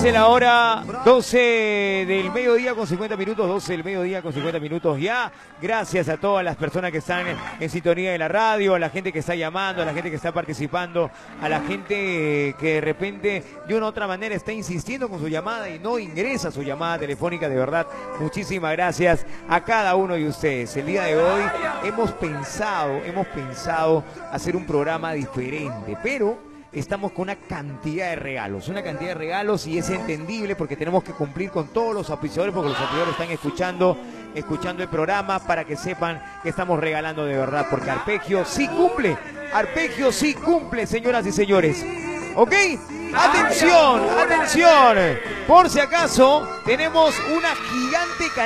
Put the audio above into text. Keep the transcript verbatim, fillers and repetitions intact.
Dice la hora doce del mediodía con cincuenta minutos, doce del mediodía con cincuenta minutos ya. Gracias a todas las personas que están en, en sintonía de la radio, a la gente que está llamando, a la gente que está participando, a la gente que de repente de una u otra manera está insistiendo con su llamada y no ingresa su llamada telefónica. De verdad, muchísimas gracias a cada uno de ustedes. El día de hoy hemos pensado, hemos pensado hacer un programa diferente, pero estamos con una cantidad de regalos, una cantidad de regalos y es entendible porque tenemos que cumplir con todos los auspiciadores porque los auspiciadores están escuchando, escuchando el programa para que sepan que estamos regalando de verdad, porque Arpegio sí cumple, Arpegio sí cumple, señoras y señores. ¿Ok? Atención, atención. Por si acaso, tenemos una gigante